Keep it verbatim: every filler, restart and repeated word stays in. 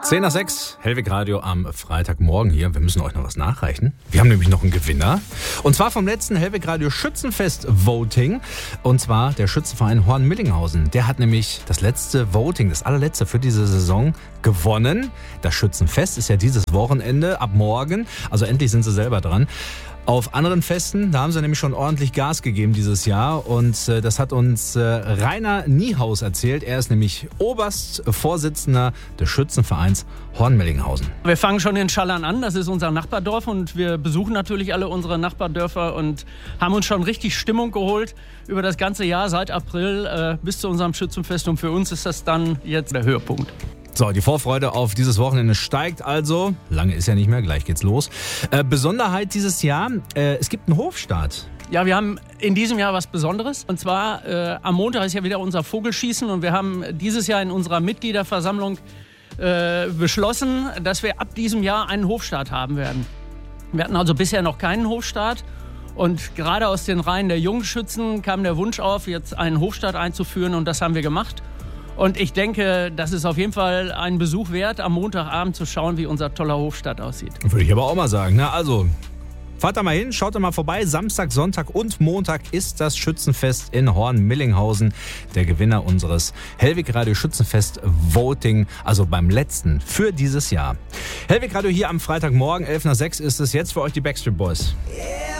zehn nach sechs, Hellwig Radio am Freitagmorgen hier. Wir müssen euch noch was nachreichen. Wir haben nämlich noch einen Gewinner. Und zwar vom letzten Hellwig Radio Schützenfest Voting. Und zwar der Schützenverein Horn-Millinghausen. Der hat nämlich das letzte Voting, das allerletzte für diese Saison gewonnen. Das Schützenfest ist ja dieses Wochenende ab morgen. Also endlich sind sie selber dran. Auf anderen Festen, da haben sie nämlich schon ordentlich Gas gegeben dieses Jahr und äh, das hat uns äh, Rainer Niehaus erzählt. Er ist nämlich Oberstvorsitzender des Schützenvereins Horn-Millinghausen. Wir fangen schon in Schallern an, das ist unser Nachbardorf und wir besuchen natürlich alle unsere Nachbardörfer und haben uns schon richtig Stimmung geholt über das ganze Jahr seit April äh, bis zu unserem Schützenfest und für uns ist das dann jetzt der Höhepunkt. So, die Vorfreude auf dieses Wochenende steigt also. Lange ist ja nicht mehr, gleich geht's los. Äh, Besonderheit dieses Jahr, äh, es gibt einen Hofstart. Ja, wir haben in diesem Jahr was Besonderes. Und zwar äh, am Montag ist ja wieder unser Vogelschießen und wir haben dieses Jahr in unserer Mitgliederversammlung äh, beschlossen, dass wir ab diesem Jahr einen Hofstart haben werden. Wir hatten also bisher noch keinen Hofstart. Und gerade aus den Reihen der Jungschützen kam der Wunsch auf, jetzt einen Hofstart einzuführen und das haben wir gemacht. Und ich denke, das ist auf jeden Fall ein Besuch wert, am Montagabend zu schauen, wie unser toller Hofstart aussieht. Würde ich aber auch mal sagen. Na also, fahrt da mal hin, schaut da mal vorbei. Samstag, Sonntag und Montag ist das Schützenfest in Horn-Millinghausen. Der Gewinner unseres Hellwig Radio Schützenfest Voting, also beim letzten für dieses Jahr. Hellwig Radio hier am Freitagmorgen, elf nach sechs ist es jetzt für euch die Backstreet Boys.